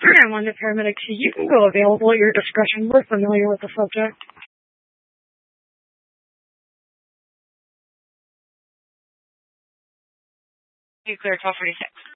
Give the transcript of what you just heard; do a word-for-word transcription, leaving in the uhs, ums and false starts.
And one to paramedics, you can go available at your discretion. We're familiar with the subject. You clear twelve forty-six.